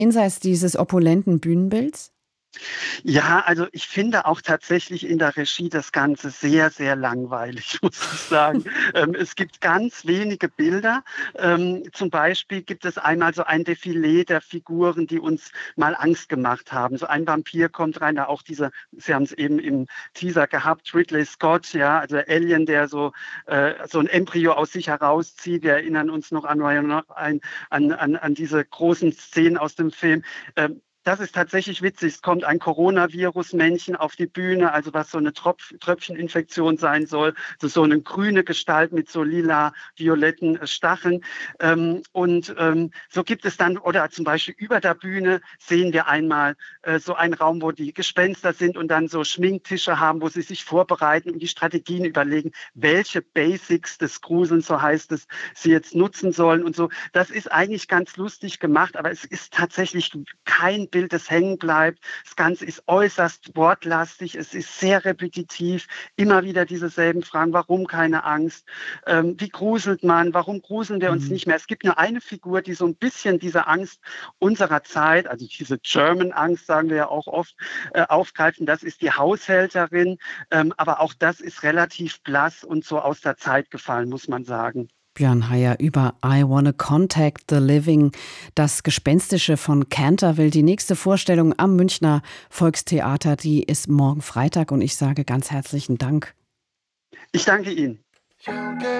jenseits dieses opulenten Bühnenbilds? Ja, also ich finde auch tatsächlich in der Regie das Ganze sehr, sehr langweilig, muss ich sagen. Es gibt ganz wenige Bilder. Zum Beispiel gibt es einmal so ein Defilé der Figuren, die uns mal Angst gemacht haben. So ein Vampir kommt rein, da auch diese, Sie haben es eben im Teaser gehabt, Ridley Scott, ja, also der Alien, der so ein Embryo aus sich herauszieht. Wir erinnern uns noch an diese großen Szenen aus dem Film. Das ist tatsächlich witzig. Es kommt ein Coronavirus-Männchen auf die Bühne, also was so eine Tröpfcheninfektion sein soll. So eine grüne Gestalt mit so lila-violetten Stacheln. So gibt es dann, oder zum Beispiel über der Bühne sehen wir einmal so einen Raum, wo die Gespenster sind und dann so Schminktische haben, wo sie sich vorbereiten und die Strategien überlegen, welche Basics des Gruselns, so heißt es, sie jetzt nutzen sollen und so. Das ist eigentlich ganz lustig gemacht, aber es ist tatsächlich kein Bild, das hängen bleibt. Das Ganze ist äußerst wortlastig, es ist sehr repetitiv, immer wieder dieselben Fragen, warum keine Angst, wie gruselt man, warum gruseln wir uns Mhm. nicht mehr. Es gibt nur eine Figur, die so ein bisschen diese Angst unserer Zeit, also diese German-Angst, sagen wir ja auch oft, aufgreift, und das ist die Haushälterin, aber auch das ist relativ blass und so aus der Zeit gefallen, muss man sagen. Björn Heyer über I Wanna Contact the Living. Das Gespenstische von Canterville. Die nächste Vorstellung am Münchner Volkstheater, die ist morgen Freitag und ich sage ganz herzlichen Dank. Ich danke Ihnen.